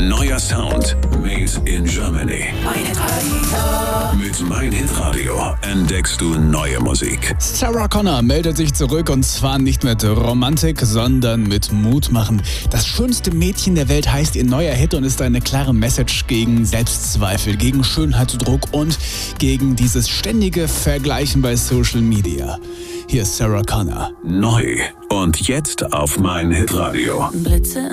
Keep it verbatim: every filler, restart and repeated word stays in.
Neuer Sound made in Germany. Mit Mein Hit Radio entdeckst du neue Musik. Sarah Connor meldet sich zurück und zwar nicht mit Romantik, sondern mit Mut machen. Das schönste Mädchen der Welt heißt ihr neuer Hit und ist eine klare Message gegen Selbstzweifel, gegen Schönheitsdruck und gegen dieses ständige Vergleichen bei Social Media. Hier ist Sarah Connor. Neu und jetzt auf Mein Hit Radio. Blitze